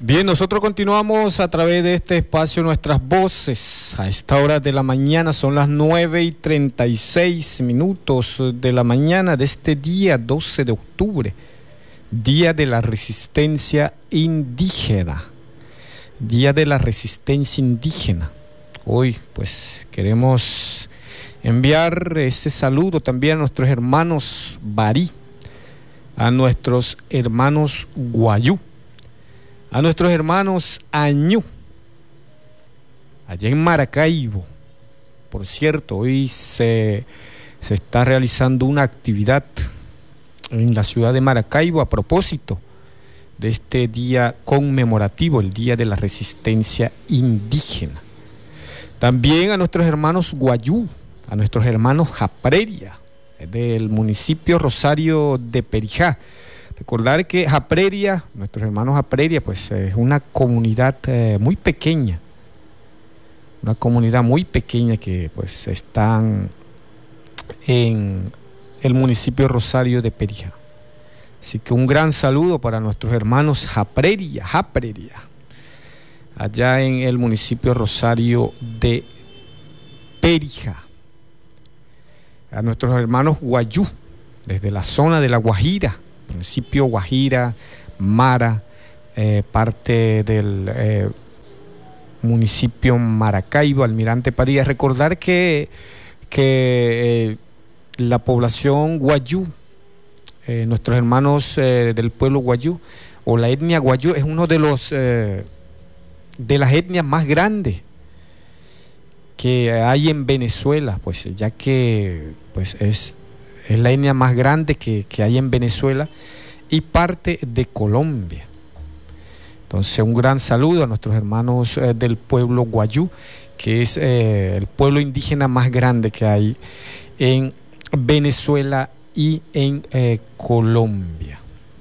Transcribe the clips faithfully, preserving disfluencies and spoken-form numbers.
Bien, nosotros continuamos a través de este espacio Nuestras Voces. A esta hora de la mañana son las nueve y treinta y seis minutos de la mañana de este día doce de octubre, Día de la Resistencia Indígena. Día de la Resistencia Indígena. Hoy, pues, queremos enviar este saludo también a nuestros hermanos Barí, a nuestros hermanos Guayú, a nuestros hermanos Añú, allá en Maracaibo. Por cierto, hoy se, se está realizando una actividad en la ciudad de Maracaibo a propósito de este día conmemorativo, el Día de la Resistencia Indígena. También a nuestros hermanos Guayú, a nuestros hermanos Japreria, del municipio Rosario de Perijá. Recordar que Japreria, nuestros hermanos Japreria, pues es una comunidad eh, muy pequeña, una comunidad muy pequeña que pues están en el municipio Rosario de Perijá. Así que un gran saludo para nuestros hermanos Japreria, Japreria, allá en el municipio Rosario de Perijá. A nuestros hermanos Guayú, desde la zona de La Guajira, municipio Guajira, Mara, eh, parte del eh, municipio Maracaibo, Almirante Padilla. Recordar que, que eh, la población Guayú, eh, nuestros hermanos eh, del pueblo Guayú, o la etnia Guayú, es uno de los eh, de las etnias más grandes que hay en Venezuela, pues ya que pues es Es la etnia más grande que, que hay en Venezuela y parte de Colombia. Entonces, un gran saludo a nuestros hermanos eh, del pueblo Guayú, que es eh, el pueblo indígena más grande que hay en Venezuela y en eh, Colombia.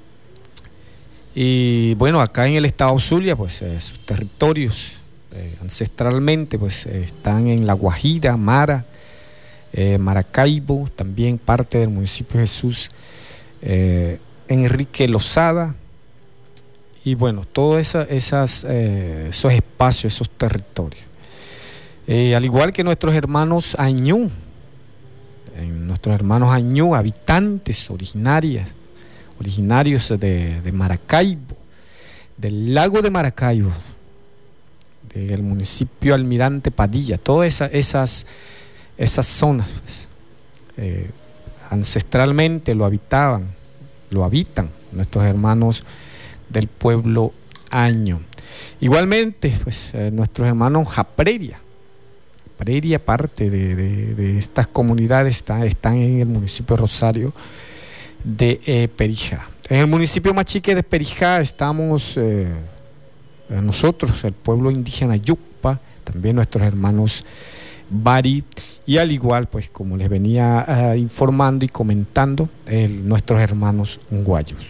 Y bueno, acá en el estado Zulia, pues eh, sus territorios eh, ancestralmente pues eh, están en La Guajira, Mara, Eh, Maracaibo, también parte del municipio Jesús eh, Enrique Lozada, y bueno, todos esa, esas, eh, esos espacios, esos territorios. Eh, al igual que nuestros hermanos Añú, eh, nuestros hermanos Añú, habitantes originarias, originarios de, de Maracaibo, del lago de Maracaibo, del municipio Almirante Padilla, todas esa, esas Esas zonas pues, eh, ancestralmente lo habitaban, lo habitan nuestros hermanos del pueblo Año. Igualmente, pues, eh, nuestros hermanos Japreria, Japreria, parte de, de, de estas comunidades, está, están en el municipio Rosario de eh, Perijá. En el municipio Machique de Perijá estamos eh, nosotros, el pueblo indígena Yucpa, también nuestros hermanos Barí, y al igual, pues como les venía uh, informando y comentando, el, nuestros hermanos Guayos.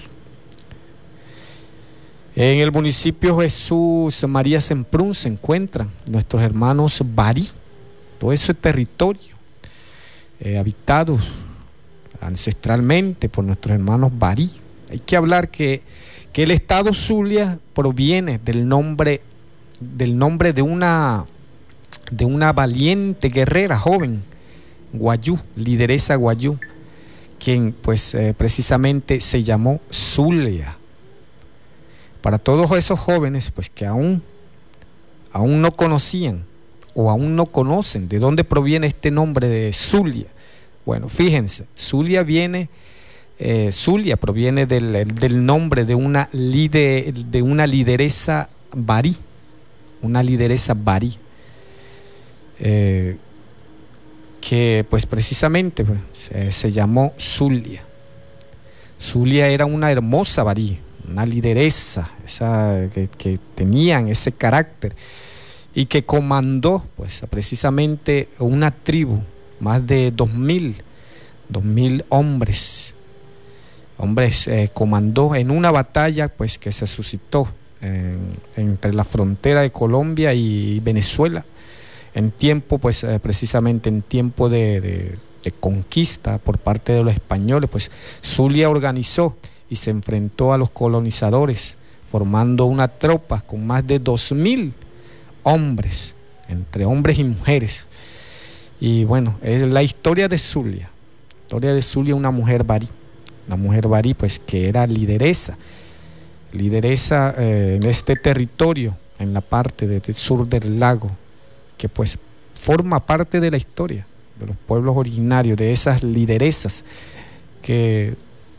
En el municipio Jesús María Semprún se encuentran nuestros hermanos Barí, todo ese territorio eh, habitado ancestralmente por nuestros hermanos Barí. Hay que hablar que, que el estado Zulia proviene del nombre, del nombre de una de una valiente guerrera joven, Guayú, lideresa Guayú, quien pues eh, precisamente se llamó Zulia. Para todos esos jóvenes pues que aún, aún no conocían o aún no conocen de dónde proviene este nombre de Zulia, bueno, fíjense, Zulia viene, eh, Zulia proviene del, del nombre de una, lider, de una lideresa barí, una lideresa barí. Eh, que pues precisamente pues, se, se llamó Zulia. Zulia era una hermosa barí, una lideresa esa, que, que tenían ese carácter y que comandó pues precisamente una tribu, más de dos mil, dos mil hombres, hombres eh, comandó en una batalla pues que se suscitó en, entre la frontera de Colombia y Venezuela. En tiempo, pues eh, precisamente en tiempo de, de, de conquista por parte de los españoles, pues Zulia organizó y se enfrentó a los colonizadores formando una tropa con más de dos mil hombres, entre hombres y mujeres. Y bueno, es la historia de Zulia. La historia de Zulia, una mujer barí, una mujer barí pues que era lideresa, lideresa eh, en este territorio, en la parte del sur del lago, que pues forma parte de la historia de los pueblos originarios, de esas lideresas que,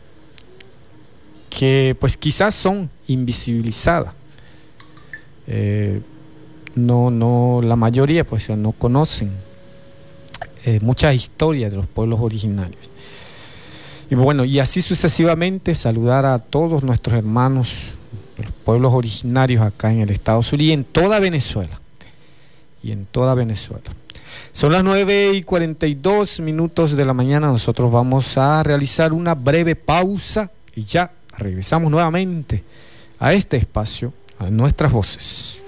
que pues quizás son invisibilizadas. Eh, no, no, la mayoría pues no conocen eh, muchas historias de los pueblos originarios. Y bueno, y así sucesivamente, saludar a todos nuestros hermanos de los pueblos originarios acá en el estado Zulia y en toda Venezuela. Y en toda Venezuela. Son las nueve y cuarenta y dos minutos de la mañana. Nosotros vamos a realizar una breve pausa y ya regresamos nuevamente a este espacio, a nuestras voces.